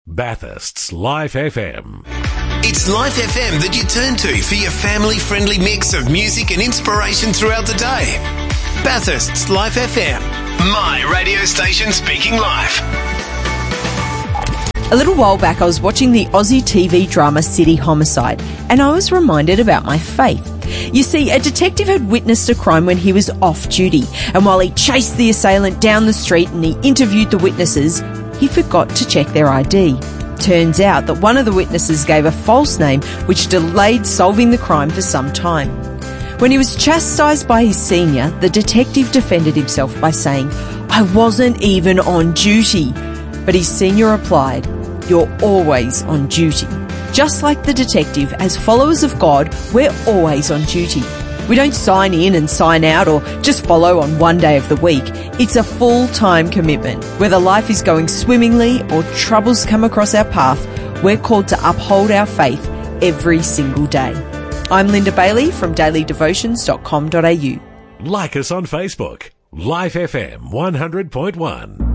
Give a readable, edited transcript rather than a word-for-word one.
Bathurst's Life FM. It's Life FM that you turn to for your family-friendly mix of music and inspiration throughout the day. Bathurst's Life FM. My radio station speaking life. A little while back, I was watching the Aussie TV drama City Homicide, and I was reminded about my faith. You see, a detective had witnessed a crime when he was off duty, and while he chased the assailant down the street and he interviewed the witnesses, he forgot to check their ID. Turns out that one of the witnesses gave a false name which delayed solving the crime for some time. When he was chastised by his senior, the detective defended himself by saying, "I wasn't even on duty." But his senior replied, "You're always on duty." Just like the detective, as followers of God, we're always on duty. We don't sign in and sign out or just follow on one day of the week. It's a full-time commitment. Whether life is going swimmingly or troubles come across our path, we're called to uphold our faith every single day. I'm Linda Bailey from dailydevotions.com.au. Like us on Facebook. Life FM 100.1.